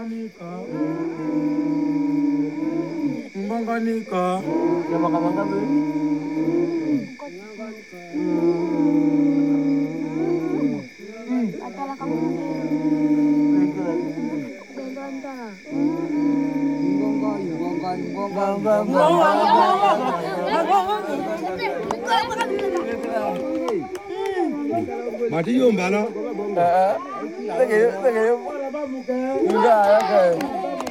Mbanganika. Siapa kamu kamu? Adalah kamu Mati yombala. Lagi. Enggak, oke.